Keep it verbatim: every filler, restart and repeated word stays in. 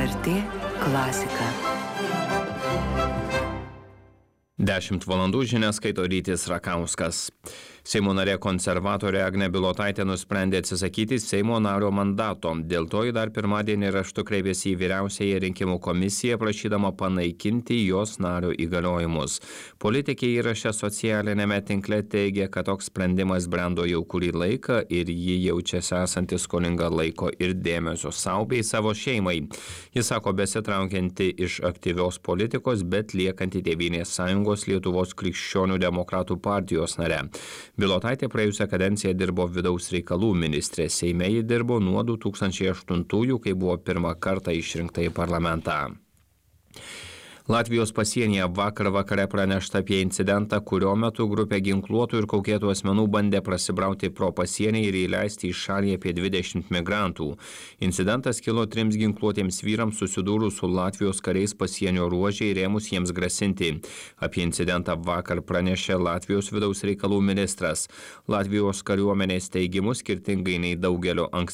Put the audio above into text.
er tė klasika. Dešimt valandų žinias skaito Rytis Rakauskas. Seimo narė konservatorė Agnė Bilotaitė nusprendė atsisakyti Seimo nario mandato. Dėl to ji dar pirmadienį raštu kreipėsi į Vyriausiąją rinkimų komisiją, prašydama panaikinti jos nario įgaliojimus. Politikė įraše socialinėme tinkle teigia, kad toks sprendimas brendo jau kurį laiką ir ji jaučiasi esanti skolinga laiko ir dėmesio sau bei savo šeimai. Jis sako besitraukianti iš aktyvios politikos, bet liekanti Tėvynės sąjungos Lietuvos krikščionių demokratų partijos nare. Bilotaitė praėjusią kadenciją dirbo vidaus reikalų ministrė. Seime ji dirbo nuo du tūkstančiai aštuntųjų, kai buvo pirmą kartą išrinkta į parlamentą. Latvijos pasienyje vakar vakare pranešta apie incidentą, kurio metu grupė ginkluotų ir kaukėtų asmenų bandė prasibrauti pro pasienį ir įleisti į šalį apie dvidešimt migrantų. Incidentas kilo trims ginkluotiems vyrams susidūrus su Latvijos kariais pasienio ruože ir ėmus jiems grasinti. Apie incidentą vakar pranešė Latvijos vidaus reikalų ministras. Latvijos kariuomenės teigimu, skirtingai nei daugelio ankstesnių